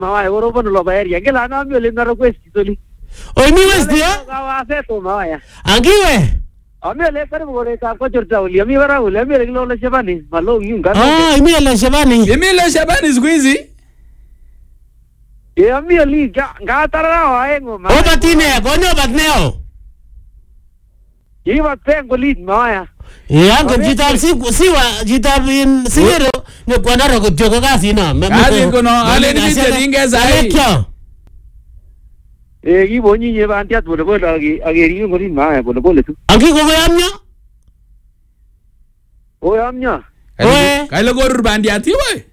mawaya orobo lo bayari ngela na mi ole ndaro questi toli Oi mi westi ya? Gawa se to mawaya. Angiwe? Ami ole kar bore ka ko churta uli ami bara uli ami reglo le shabani malo nyunga. Ah, imi le Shabani. Imi le Shabani siku hizi. Ami oli ga tarara waengo ma. O batine, gonyo batneo. Iba tengo lead mawaya. Yango jitab siwa jitab in sigero ne kwanaro kutoko kasi no. Kasi kono ale ni bite ingeza hai. Gibo nyinyi bantiat bole bole ageri ngori mawaya bole tu. Angi ko yamnya? O yamnya. Kailo gorur bandiat we.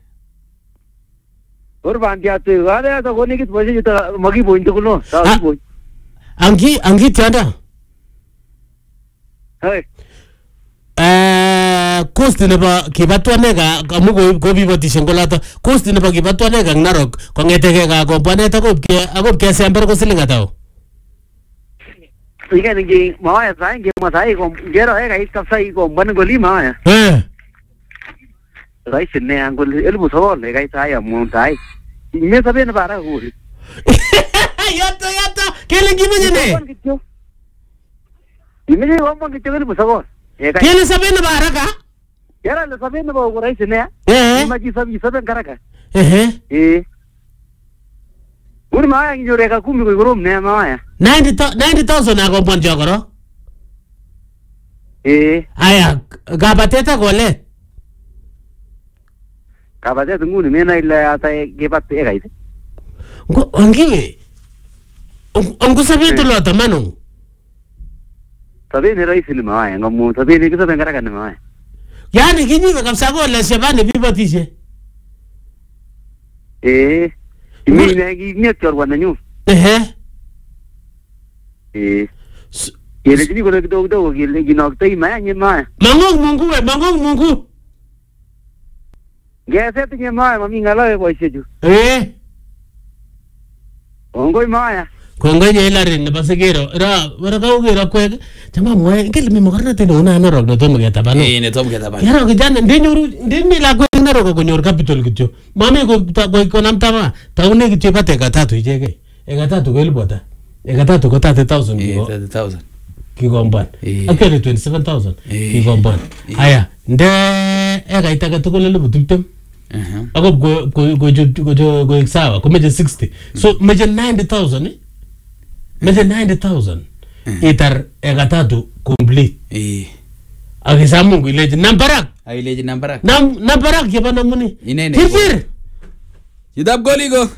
Or bantiat gade to goni kit boje jita magi boin to kuno. Sa boin. Angi tianda. Hey. Cost ne ba kibatwa nega amu go bibotishen golata cost ne ba kibatwa nega Narok kongeteke ga kompane ta ke sember ko silinga tao Ikan ngi mawaya sainge masai ko gero ega iskapsai ko ban goli mawaya rai sinne angol elbu sawol ega saya montai me sabe na bara ho yata kele gimene Imene wamma kitu elbu sawol kele sabe na bara ka Yara le sabe na ba ko rai sinne maji sabe karaka Uri mawaya njore ka kumi ko gorom ne mawaya 90,000 ako pon jogoro aya gabateta gole kabate nguni mena illa ata gebat ega ite ngo angiwe ongo sabe to lota mano sabe ne rai sinne mawaya ngamu sabe ne kisa karaka ne mawaya yani kinyi kabisa gole Shabani bibotishe Imi negi nyekyor wana nyu. Kile jini kono kidogo kile ginokta ima nyema. Mangong mungu. Gese tinye maya mami ngalawe kwa isheju. Ongo imaya. Kongo nyela ne basegero ra ka ugera kwege chama mwe ngel mi mogarna teno una no rogdo to mugeta bano Ne to mugeta bano yaro kijana ndinyoru la kwege na rogo konyor capital kityo mami ko namtama taune kityo pate gatatu ijege gatatu ko ilbota gatatu ko 30,000 30,000 kigomban akere 27,000 kigomban aya nde itaka to ko lele butuptem ako go sawa ko meje 60 so meje 90,000 Meje 90,000 itar gatatu complete akisa Mungu ileje nambarak ileje nambarak nambarak yabana muni tirtir Jidab goligo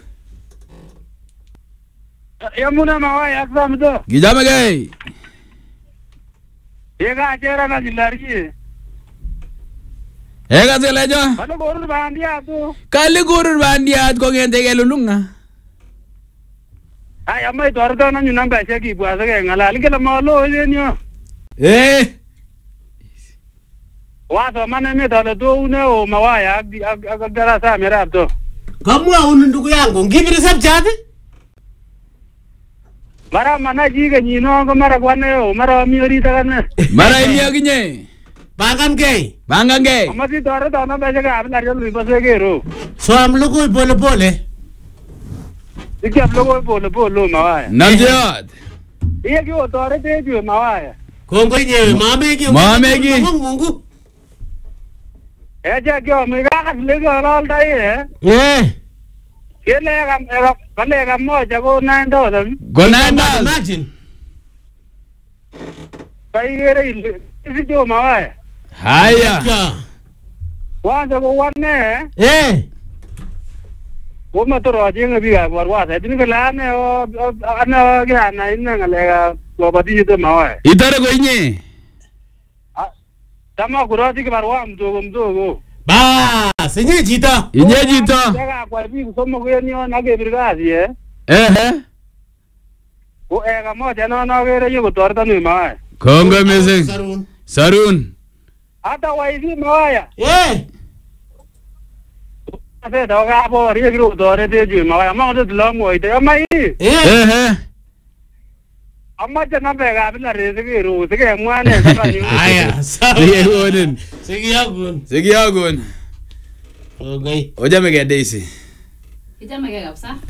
Yamuna mawaya aksamdo Gijame gay Ega chera na jilari Ega zelejo Kali gorur bandiat ko ngente ke lulunga Ay amai torda na nyunam ba shaki buasa ke ngala ngela malo yenyo Wato mana me tala do una o mawaya agara sa mera to Kamwa unu ndugu yangu ngibiri sabchati Mara mana jiga nyino ko mara kwane o mara miori takane Mara ini aginye Bangam gay Amati torda na ba shaka abla jalo basa ke ro So am logo pole Iki ablogo polo mawaya Namjot Iya ki otore teju mawaya Kongo nye mamegi Mungu Eja kyo mega kaslega alal dai Kele ga moja go 9,000 Go 9,000 Imagine Kai gere isi jo mawaya Haya Wanda go wanne Wo matoro ajinga biga warwasa tin kalane o ana gana inna ngalega go badi to mawaya Itare go inye Tama kurati ke barwa mdogo Ba senye jita Daga kwa bi somo go ni ona ge birgazi O ega moja no gere yugo torta ni mawaya Kongo meze Sarun Ata waizi mawaya Ase doga bo ri gru dore de ju mawaya ma de lo mo ite amai amma jana be ga bila re de ru de ke mwane ka ni aya Segi agun Okay. Oja me get daisy Ichamegei kabisa.